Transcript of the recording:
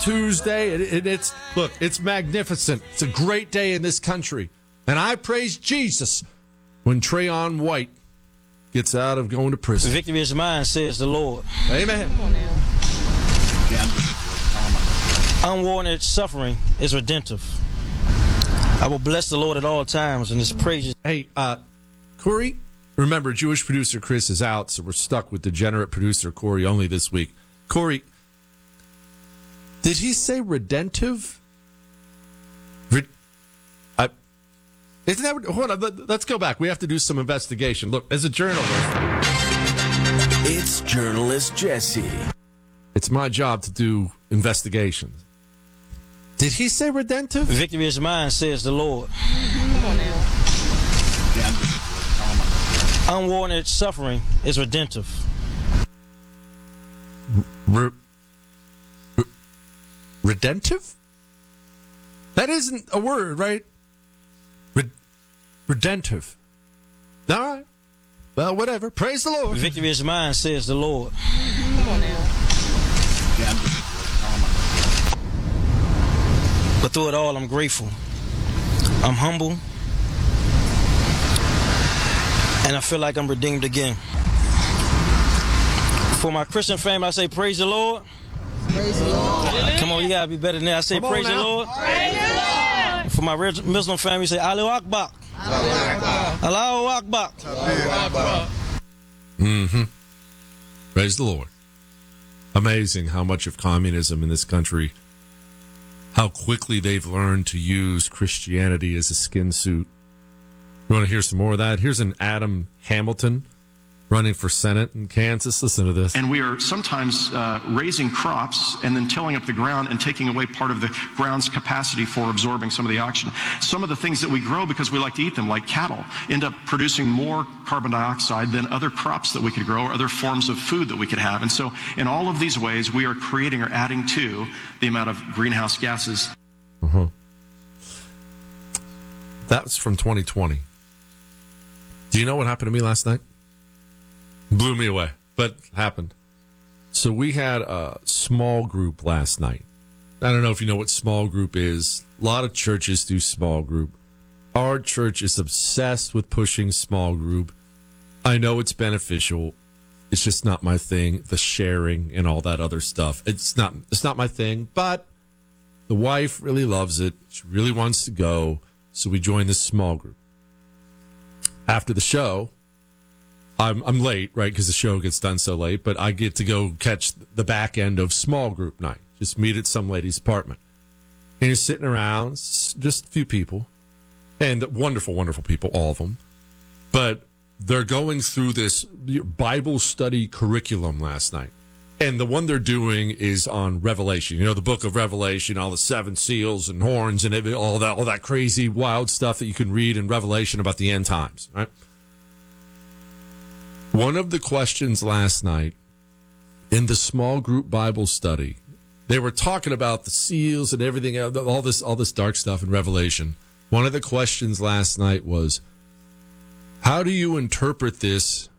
Tuesday. It's magnificent. It's a great day in this country. And I praise Jesus when Trayon White gets out of going to prison. Victory is mine, says the Lord. Amen. Unwarranted suffering is redemptive. I will bless the Lord at all times, and his praises. Hey, Corey, remember, Jewish producer Chris is out, so we're stuck with degenerate producer Corey only this week. Corey, did he say redemptive? Isn't that? Hold on, let's go back. We have to do some investigation. Look, as a journalist, it's journalist Jesse. It's my job to do investigations. Did he say redemptive? Victory is mine, says the Lord. Unwarranted suffering is redemptive. Redemptive? That isn't a word, right? Redemptive. All right. Well, whatever. Praise the Lord. Victory is mine, says the Lord. But through it all, I'm grateful. I'm humble. And I feel like I'm redeemed again. For my Christian family, I say, praise the Lord. Praise the Lord. Come on, you gotta be better than that. I say, praise the Lord. Praise the Lord. For my Muslim family, say, Allahu Akbar. Allahu Akbar. Mm-hmm. Praise the Lord. Amazing how much of communism in this country, how quickly they've learned to use Christianity as a skin suit. You want to hear some more of that? Here's an Adam Hamilton running for Senate in Kansas. Listen to this. And we are sometimes raising crops and then tilling up the ground and taking away part of the ground's capacity for absorbing some of the oxygen. Some of the things that we grow because we like to eat them, like cattle, end up producing more carbon dioxide than other crops that we could grow or other forms of food that we could have. And so in all of these ways, we are creating or adding to the amount of greenhouse gases. Uh-huh. That's from 2020. Do you know what happened to me last night? Blew me away, but happened. So we had a small group last night. I don't know if you know what small group is. A lot of churches do small group. Our church is obsessed with pushing small group. I know it's beneficial. It's just not my thing. The sharing and all that other stuff. It's not my thing, but the wife really loves it. She really wants to go. So we joined this small group. After the show, I'm late, right, because the show gets done so late, but I get to go catch the back end of small group night. Just meet at some lady's apartment. And you're sitting around, just a few people, and wonderful, wonderful people, all of them. But they're going through this Bible study curriculum last night. And the one they're doing is on Revelation. You know, the book of Revelation, all the seven seals and horns and all that crazy, wild stuff that you can read in Revelation about the end times, right? One of the questions last night in the small group Bible study, they were talking about the seals and everything, all this dark stuff in Revelation. One of the questions last night was, how do you interpret this